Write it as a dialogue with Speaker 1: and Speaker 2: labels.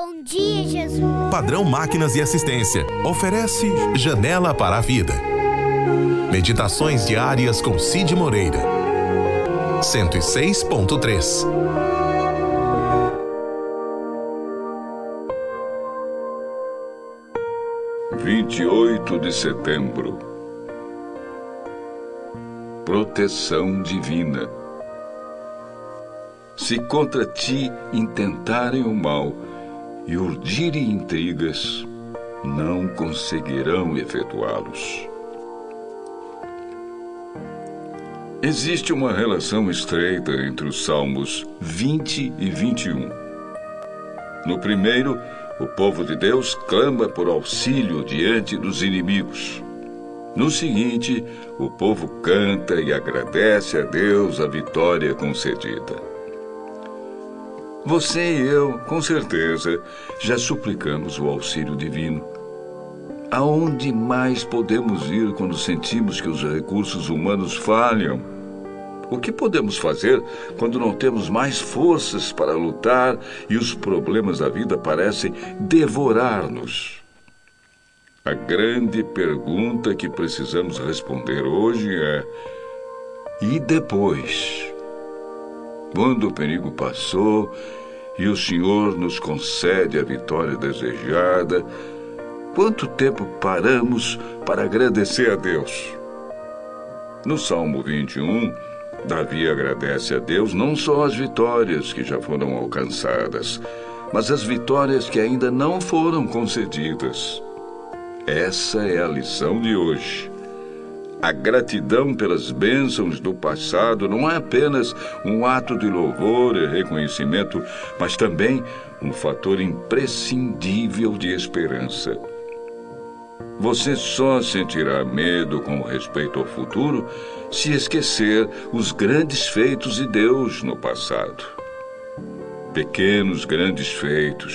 Speaker 1: Bom dia, Jesus.
Speaker 2: Padrão Máquinas e Assistência oferece Janela para a Vida. Meditações diárias com Cid Moreira. 106.3.
Speaker 3: de setembro. Proteção divina. Se contra ti intentarem o mal e urdirem intrigas, não conseguirão efetuá-los. Existe uma relação estreita entre os Salmos 20 e 21. No primeiro, o povo de Deus clama por auxílio diante dos inimigos. No seguinte, o povo canta e agradece a Deus a vitória concedida. Você e eu, com certeza, já suplicamos o auxílio divino. Aonde mais podemos ir quando sentimos que os recursos humanos falham? O que podemos fazer quando não temos mais forças para lutar e os problemas da vida parecem devorar-nos? A grande pergunta que precisamos responder hoje é: e depois? Quando o perigo passou e o Senhor nos concede a vitória desejada, quanto tempo paramos para agradecer a Deus? No Salmo 21, Davi agradece a Deus não só as vitórias que já foram alcançadas, mas as vitórias que ainda não foram concedidas. Essa é a lição de hoje. A gratidão pelas bênçãos do passado não é apenas um ato de louvor e reconhecimento, mas também um fator imprescindível de esperança. Você só sentirá medo com respeito ao futuro se esquecer os grandes feitos de Deus no passado. Pequenos, grandes feitos